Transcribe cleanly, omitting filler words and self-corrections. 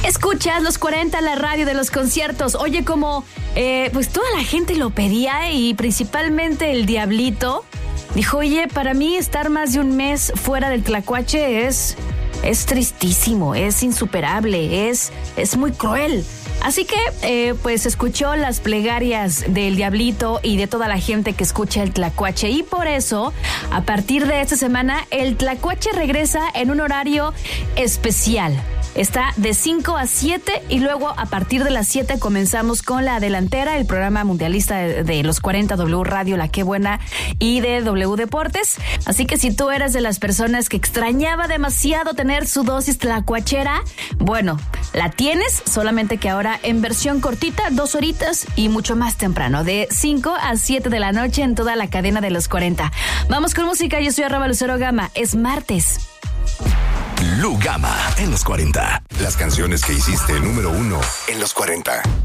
Escuchas los 40, la radio de los conciertos. Oye, como pues toda la gente lo pedía y principalmente el Diablito dijo, oye, para mí estar más de un mes fuera del Tlacuache es tristísimo, es insuperable, es muy cruel. Así que, pues, escuchó las plegarias del Diablito y de toda la gente que escucha el Tlacuache. Y por eso, a partir de esta semana, el Tlacuache regresa en un horario especial. Está de 5 a 7 y luego a partir de las 7 comenzamos con La Delantera, el programa mundialista de los 40 W Radio, La Qué Buena y de W Deportes. Así que si tú eres de las personas que extrañaba demasiado tener su dosis tlacuachera, bueno, la tienes, solamente que ahora en versión cortita, 2 horitas y mucho más temprano, de 5 a 7 de la noche en toda la cadena de los 40. Vamos con música, yo soy @LuceroGama, es martes. Lu Gama en los 40. Las canciones que hiciste número 1 en los 40.